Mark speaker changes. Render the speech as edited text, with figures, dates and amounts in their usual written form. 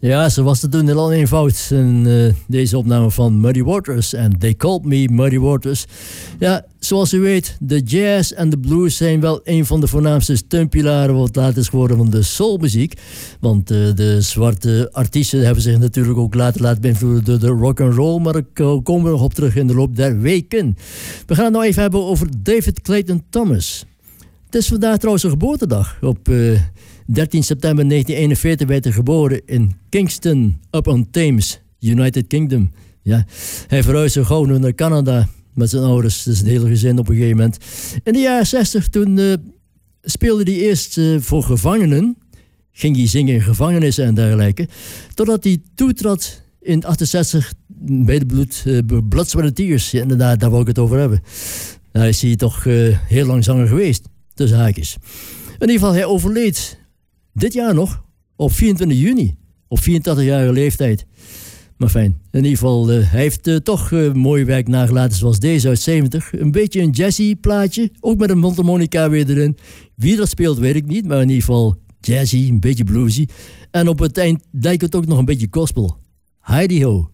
Speaker 1: Ja, ze was het toen heel eenvoud. En deze opname van Muddy Waters en They Called Me Muddy Waters. Ja, zoals u weet, de jazz en de blues zijn wel een van de voornaamste steunpilaren wat later is geworden van de soulmuziek. Want de zwarte artiesten hebben zich natuurlijk ook laten beïnvloeden door de rock and roll, maar daar komen we nog op terug in de loop der weken. We gaan het nou even hebben over David Clayton Thomas. Het is vandaag trouwens zijn geboortedag. Op 13 september 1941 werd hij geboren in Kingston upon Thames, United Kingdom. Ja, hij verhuisde gauw naar Canada met zijn ouders, dus het hele gezin op een gegeven moment. In de jaren 60 toen speelde hij eerst voor gevangenen. Ging hij zingen in gevangenissen en dergelijke. Totdat hij toetrad in 68 bij de Blood, Sweat and Tears. Ja, inderdaad, daar wou ik het over hebben. Daar is hij toch heel lang zanger geweest, tussen haakjes. In ieder geval, hij overleed dit jaar nog, op 24 juni, op 84-jarige leeftijd. Maar fijn, in ieder geval, hij heeft toch mooi werk nagelaten zoals deze uit 70. Een beetje een jazzy plaatje, ook met een mondharmonica weer erin. Wie dat speelt weet ik niet, maar in ieder geval jazzy, een beetje bluesy. En op het eind lijkt het ook nog een beetje gospel. Heidi ho.